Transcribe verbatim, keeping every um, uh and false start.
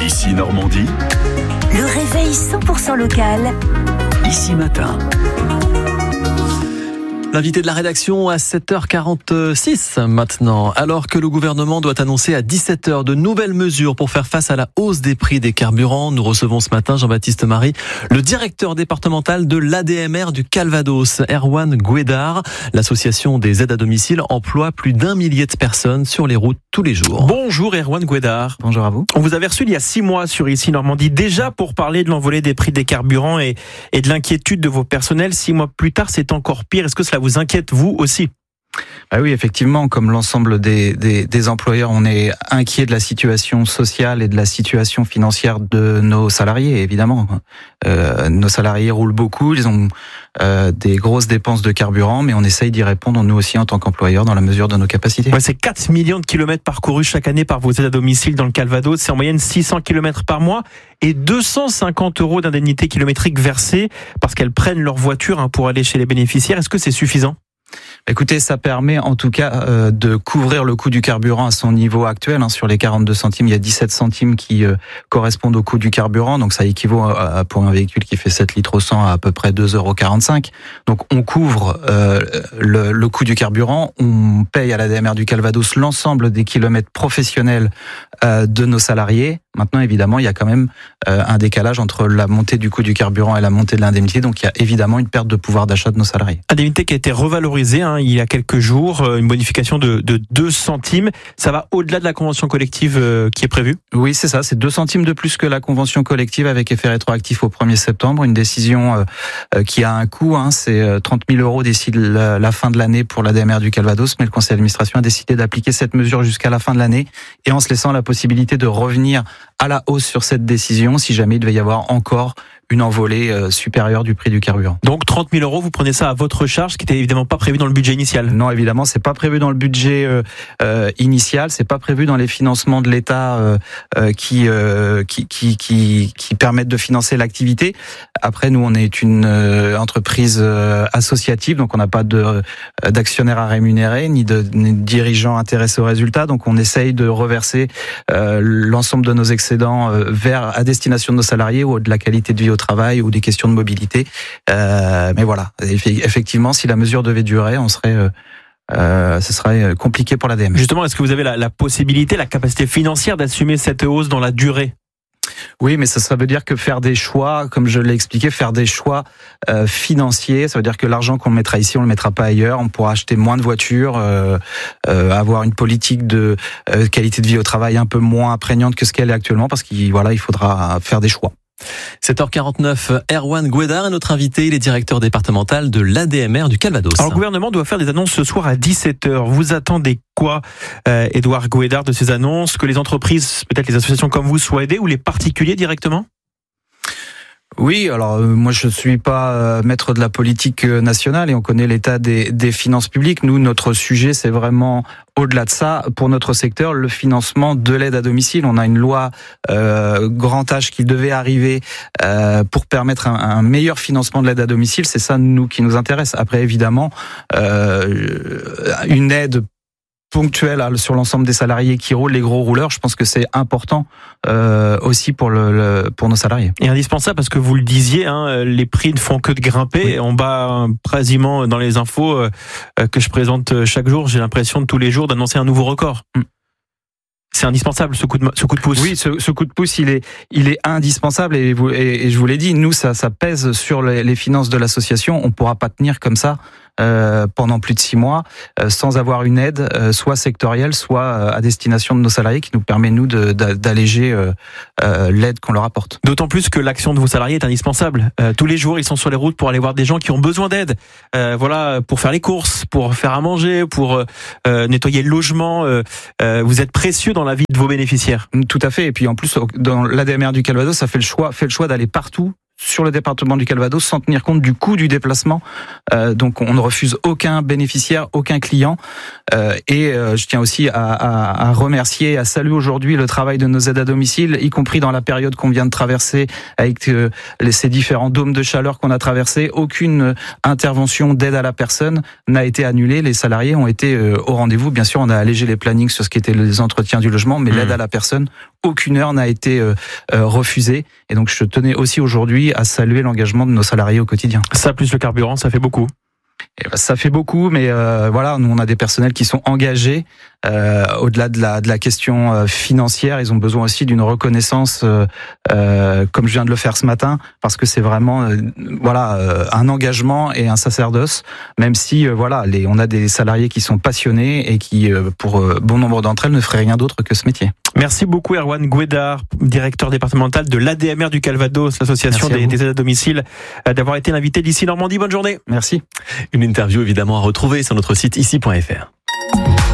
Ici Normandie. Le réveil cent pour cent local. Ici Matin. L'invité de la rédaction à sept heures quarante-six maintenant. Alors que le gouvernement doit annoncer à dix-sept heures de nouvelles mesures pour faire face à la hausse des prix des carburants, nous recevons ce matin Jean-Baptiste Marie, le directeur départemental de l'A D M R du Calvados, Erwan Guédard. L'association des aides à domicile emploie plus d'un millier de personnes sur les routes tous les jours. Bonjour Erwan Guédard. Bonjour à vous. On vous avait reçu il y a six mois sur Ici Normandie, déjà pour parler de l'envolée des prix des carburants et, et de l'inquiétude de vos personnels. Six mois plus tard, c'est encore pire. Est-ce que cela vous inquiète, vous aussi ? Ah oui, effectivement, comme l'ensemble des, des, des employeurs, on est inquiet de la situation sociale et de la situation financière de nos salariés, évidemment. Euh, nos salariés roulent beaucoup, ils ont euh, des grosses dépenses de carburant, mais on essaye d'y répondre, nous aussi, en tant qu'employeurs, dans la mesure de nos capacités. Ouais, c'est quatre millions de kilomètres parcourus chaque année par vos aides à domicile dans le Calvados. C'est en moyenne six cents kilomètres par mois et deux cent cinquante euros d'indemnité kilométrique versée parce qu'elles prennent leur voiture hein, pour aller chez les bénéficiaires. Est-ce que c'est suffisant ? Écoutez, ça permet en tout cas euh, de couvrir le coût du carburant à son niveau actuel. Hein. Sur les quarante-deux centimes, il y a dix-sept centimes qui euh, correspondent au coût du carburant. Donc ça équivaut à, pour un véhicule qui fait sept litres au cent à à peu près deux euros quarante-cinq. Donc on couvre euh, le, le coût du carburant. On paye à l'A D M R du Calvados l'ensemble des kilomètres professionnels euh, de nos salariés. Maintenant, évidemment, il y a quand même euh, un décalage entre la montée du coût du carburant et la montée de l'indemnité. Donc il y a évidemment une perte de pouvoir d'achat de nos salariés. Indemnité qui a été revalorisée hein, il y a quelques jours, une bonification de, de deux centimes. Ça va au-delà de la convention collective euh, qui est prévue ? Oui, c'est ça. C'est deux centimes de plus que la convention collective avec effet rétroactif au premier septembre. Une décision euh, qui a un coût. Hein, c'est trente mille euros d'ici la, la fin de l'année pour l'A D M R du Calvados. Mais le conseil d'administration a décidé d'appliquer cette mesure jusqu'à la fin de l'année et en se laissant la possibilité de revenir à la hausse sur cette décision si jamais il devait y avoir encore une envolée euh, supérieure du prix du carburant. Donc trente mille euros, vous prenez ça à votre charge, ce qui n'était évidemment pas prévu dans le budget initial. Non, évidemment, c'est pas prévu dans le budget euh, euh, initial, c'est pas prévu dans les financements de l'État euh, euh, qui, euh, qui qui qui qui permettent de financer l'activité. Après, nous, on est une euh, entreprise euh, associative, donc on n'a pas de euh, d'actionnaires à rémunérer ni de, ni de dirigeants intéressés aux résultats. Donc, on essaye de reverser euh, l'ensemble de nos excédents euh, vers à destination de nos salariés ou de la qualité de vie au travail ou des questions de mobilité. Euh, mais voilà, effectivement, si la mesure devait durer, on serait, euh, euh, ce serait compliqué pour l'A D M R. Justement, est-ce que vous avez la, la possibilité, la capacité financière d'assumer cette hausse dans la durée ? Oui, mais ça, ça veut dire que faire des choix, comme je l'ai expliqué, faire des choix euh, financiers, ça veut dire que l'argent qu'on mettra ici, on le mettra pas ailleurs. On pourra acheter moins de voitures, euh, euh, avoir une politique de euh, qualité de vie au travail un peu moins prégnante que ce qu'elle est actuellement, parce qu'il voilà, il faudra faire des choix. sept heures quarante-neuf, Erwan Guédard est notre invité, il est directeur départemental de l'A D M R du Calvados. Alors le gouvernement doit faire des annonces ce soir à dix-sept heures. Vous attendez quoi, euh, Edouard Guédard, de ces annonces ? Que les entreprises, peut-être les associations comme vous, soient aidées ou les particuliers directement ? Oui, alors euh, moi je suis pas euh, maître de la politique euh, nationale et on connaît l'état des, des finances publiques. Nous, notre sujet, c'est vraiment au-delà de ça, pour notre secteur, le financement de l'aide à domicile. On a une loi euh, grand âge qui devait arriver euh, pour permettre un, un meilleur financement de l'aide à domicile. C'est ça, nous, qui nous intéresse. Après, évidemment, euh, une aide ponctuelle sur l'ensemble des salariés qui roulent, les gros rouleurs, je pense que c'est important euh, aussi pour le, le pour nos salariés. Et indispensable parce que vous le disiez, hein, les prix ne font que de grimper. Oui. On bat quasiment dans les infos euh, que je présente chaque jour. J'ai l'impression de tous les jours d'annoncer un nouveau record. Mm. C'est indispensable ce coup de ce coup de pouce. Oui, ce, ce coup de pouce, il est il est indispensable et, vous, et, et je vous l'ai dit, nous ça ça pèse sur les, les finances de l'association. On pourra pas tenir comme ça euh, pendant plus de six mois euh, sans avoir une aide, euh, soit sectorielle, soit euh, à destination de nos salariés, qui nous permet nous de, de, d'alléger euh, euh, l'aide qu'on leur apporte. D'autant plus que l'action de vos salariés est indispensable. Euh, tous les jours, ils sont sur les routes pour aller voir des gens qui ont besoin d'aide. Euh, voilà, pour faire les courses, pour faire à manger, pour euh, nettoyer le logement. Euh, euh, vous êtes précieux dans la vie de vos bénéficiaires. Tout à fait. Et puis en plus, dans l'A D M R du Calvados, ça fait le choix, fait le choix d'aller partout sur le département du Calvados sans tenir compte du coût du déplacement. Euh, donc on ne refuse aucun bénéficiaire, aucun client. Euh, et euh, je tiens aussi à, à, à remercier, à saluer aujourd'hui le travail de nos aides à domicile, y compris dans la période qu'on vient de traverser avec euh, les, ces différents dômes de chaleur qu'on a traversés. Aucune intervention d'aide à la personne n'a été annulée. Les salariés ont été euh, au rendez-vous. Bien sûr, on a allégé les plannings sur ce qui était les entretiens du logement, mais mmh. l'aide à la personne, aucune heure n'a été euh, euh, refusée. Et donc je tenais aussi aujourd'hui à saluer l'engagement de nos salariés au quotidien. Ça plus le carburant, ça fait beaucoup. Et ben, ça fait beaucoup, mais euh, voilà, nous on a des personnels qui sont engagés. Euh, au-delà de la de la question euh, financière, ils ont besoin aussi d'une reconnaissance, euh, euh, comme je viens de le faire ce matin, parce que c'est vraiment euh, voilà euh, un engagement et un sacerdoce. Même si euh, voilà, les, on a des salariés qui sont passionnés et qui, euh, pour euh, bon nombre d'entre elles, ne feraient rien d'autre que ce métier. Merci beaucoup Erwan Guédard, directeur départemental de l'A D M R du Calvados, l'association des, des aides à domicile, d'avoir été l'invité d'Ici Normandie. Bonne journée. Merci. Une interview évidemment à retrouver sur notre site ici point f r.